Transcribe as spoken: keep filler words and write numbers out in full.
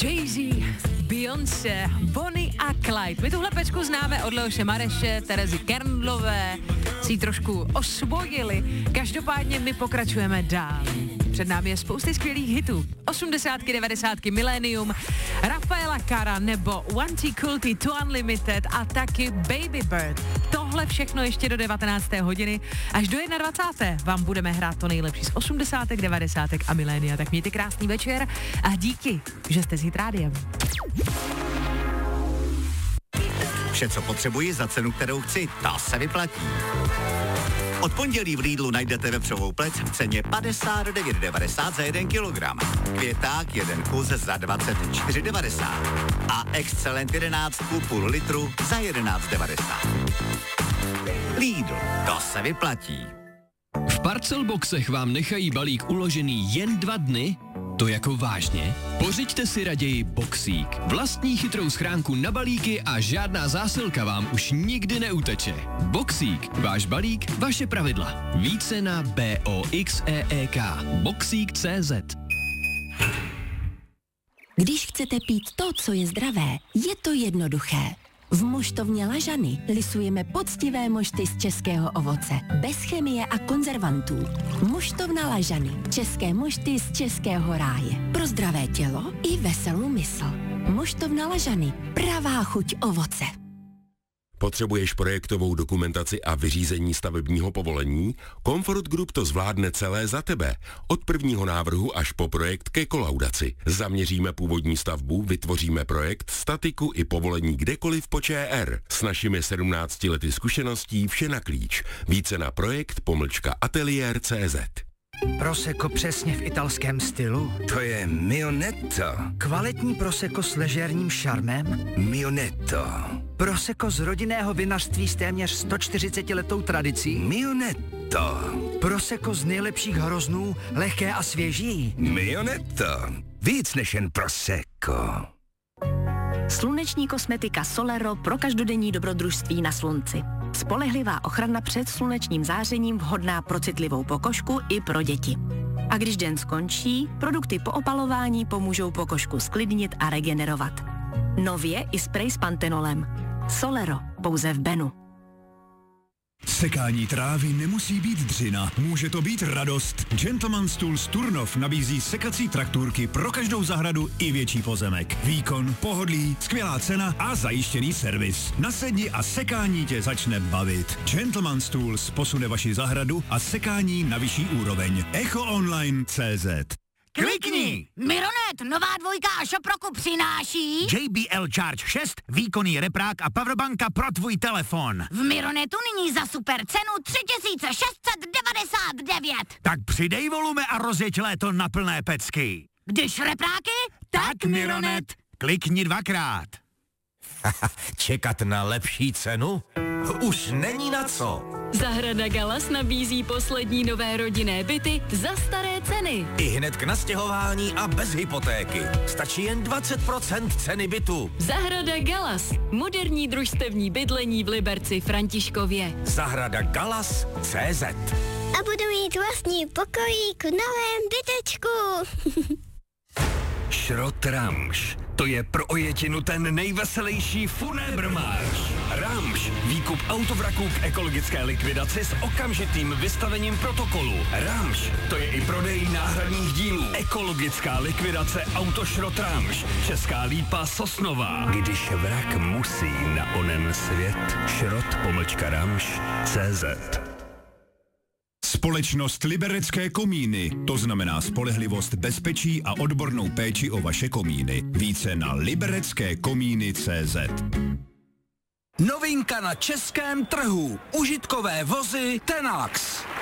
Jay-Z, Beyoncé, Bonnie a Clyde. My tuhle pecku známe od Leoše Mareše, Terezy Kernlové, si ji trošku osvojili. Každopádně my pokračujeme dál. Před námi je spousty skvělých hitů. osmdesátky, devadesátky, Millennium, Rafaela Cara nebo One T Kulty, To Unlimited a taky Baby Bird. Tohle všechno ještě do devatenácté hodiny. Až do dvacáté jedné vám budeme hrát to nejlepší z osmdesátek, devadesátek a milénia. Tak mějte krásný večer a díky, že jste s Hit Rádiem. Vše, co potřebuji za cenu, kterou chci, ta se vyplatí. Od pondělí v Lidlu najdete vepřovou plec v ceně padesát devět devadesát za jeden kilogram. Květák jeden kus za dvacet čtyři devadesát. A Excellent jedenáct půl litru za jedenáct devadesát. Lidl, to se vyplatí. V Parcelboxech vám nechají balík uložený jen dva dny? To jako vážně? Pořiďte si raději Boxík. Vlastní chytrou schránku na balíky a žádná zásilka vám už nikdy neuteče. Boxík. Váš balík, vaše pravidla. Více na boxeek. Boxík tečka cé zet. Když chcete pít to, co je zdravé, je to jednoduché. V moštovně Lažany lisujeme poctivé mošty z českého ovoce, bez chemie a konzervantů. Moštovna Lažany, české mošty z českého ráje. Pro zdravé tělo i veselou mysl. Moštovna Lažany, pravá chuť ovoce. Potřebuješ projektovou dokumentaci a vyřízení stavebního povolení? Comfort Group to zvládne celé za tebe. Od prvního návrhu až po projekt ke kolaudaci. Zaměříme původní stavbu, vytvoříme projekt, statiku i povolení kdekoliv po ČR. S našimi sedmnácti lety zkušeností vše na klíč. Více na projekt pomlčka ateliér tečka cé zet. Prosecco přesně v italském stylu? To je Mionetto. Kvalitní Prosecco s ležérním šarmem? Mionetto. Prosecco z rodinného vinařství s téměř sto čtyřicetiletou tradicí? Mionetto. Prosecco z nejlepších hroznů, lehké a svěží? Mionetto. Víc než jen Prosecco. Sluneční kosmetika Solero pro každodenní dobrodružství na slunci. Spolehlivá ochrana před slunečním zářením vhodná pro citlivou pokožku i pro děti. A když den skončí, produkty po opalování pomůžou pokožku sklidnit a regenerovat. Nově i sprej s pantenolem. Solero, pouze v Benu. Sekání trávy nemusí být dřina, může to být radost. Gentleman's Tools Turnov nabízí sekací traktůrky pro každou zahradu i větší pozemek. Výkon, pohodlí, skvělá cena a zajištěný servis. Nasedni a sekání tě začne bavit. Gentleman's Tools posune vaši zahradu a sekání na vyšší úroveň. echo online tečka cé zet. Klikni! Mironet, nová dvojka a Shop roku přináší J B L Charge šest, výkonný reprák a powerbanka pro tvůj telefon. v Mironetu nyní za super cenu tři tisíce šest set devadesát devět. Tak přidej volume a rozjeď léto na plné pecky. Když repráky, Tak Mironet. Klikni dvakrát. Čekat na lepší cenu? Už není na co. Zahrada Galas nabízí poslední nové rodinné byty za staré ceny. I hned k nastěhování a bez hypotéky. Stačí jen dvacet procent ceny bytu. Zahrada Galas. Moderní družstevní bydlení v Liberci Františkově. Zahrada Galas tečka cé zet. A budu mít vlastní pokojík v novém bytečku. Šrot Ramš. To je pro ojetinu ten nejveselější funébrmář. Ramš. Výkup autovraků k ekologické likvidaci s okamžitým vystavením protokolu. Ramš. To je i prodej náhradních dílů. Ekologická likvidace Autošrot Ramš. Česká Lípa Sosnová. Když vrak musí na onen svět. Šrot pomlčka Ramš tečka cé zet. Společnost Liberecké komíny, to znamená spolehlivost, bezpečí a odbornou péči o vaše komíny. Více na liberecké komíny tečka cé zet. Novinka na českém trhu. Užitkové vozy Tenax.